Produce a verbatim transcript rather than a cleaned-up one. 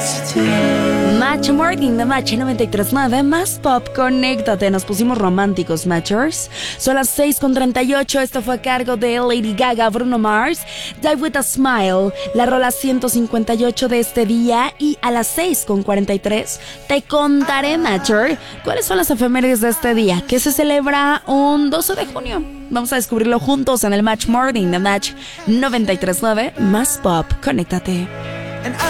Match Morning de Match noventa y tres punto nueve, más pop, conéctate. Nos pusimos románticos, Matchers. Son las seis con treinta y ocho. Esto fue a cargo de Lady Gaga, Bruno Mars, Die With A Smile, la rola ciento cincuenta y ocho de este día. Y a las seis con cuarenta y tres te contaré, Matcher, cuáles son las efemérides de este día, que se celebra un doce de junio. Vamos a descubrirlo juntos en el Match Morning de Match noventa y tres punto nueve, más pop, conéctate.